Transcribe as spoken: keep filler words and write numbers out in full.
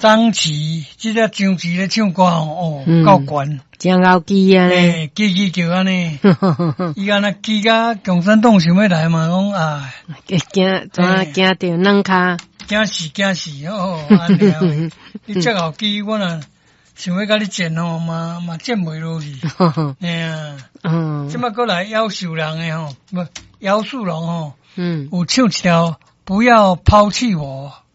张琪，即个张琪咧唱歌哦，够悬， 真够记啊！ 诶，记记就安尼，伊安那记甲共产党想要来嘛，讲啊， 惊怎啊惊着软骹， 惊死惊死哦，安尼，你遮好记，我若想要甲你见哦，嘛嘛见袂落去，哎呀，嗯，即摆过来夭寿人诶吼，不夭寿人吼，嗯，有唱一条不要抛弃我。